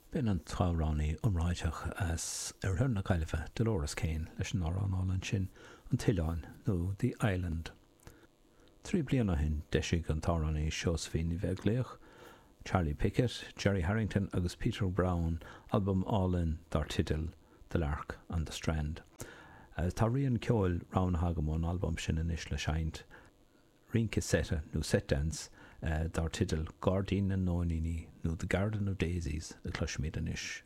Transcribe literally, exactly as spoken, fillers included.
Bin an táránaí umráiteach as ar thuna caiileh Dolores Kane leis an árán sin an Tiileáin nó The Island. Trí bliana hin deisiigh an táránaí seosfín i bheith gléoch, Charlie Pickett, Jerry Harrington agus Peter Brown album all-in dar tidal The Lark and the Strand. Uh, tá rion ceol rán hagamón album sin inis le seint, rion cassette nó set dance uh, dar tidal Guardian and Noinini nó The Garden of Daisies a cluisiméid inis.